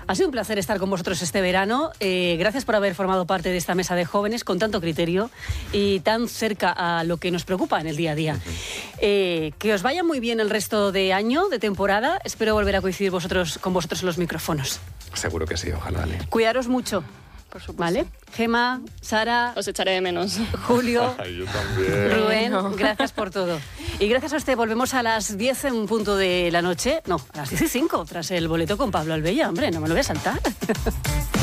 Ha sido un placer estar con vosotros este verano. Gracias por haber formado parte de esta mesa de jóvenes con tanto criterio y tan cerca a lo que nos preocupa en el día a día. Que os vaya muy bien el resto de año, de temporada. Espero volver a coincidir con vosotros en los micrófonos. Seguro que sí, ojalá. Cuidaros mucho. Por supuesto. ¿Vale? Gemma, Sara... Os echaré de menos. Julio, Yo también. Rubén, gracias por todo. Y gracias a usted, volvemos a las 10 en punto de la noche. No, a las 10:05, tras el boleto con Pablo Albella. Hombre, no me lo voy a saltar.